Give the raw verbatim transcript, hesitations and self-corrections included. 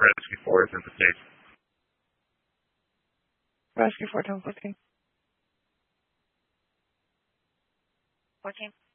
Rescue four is in the States. Rescue four, don't booking. fourteen.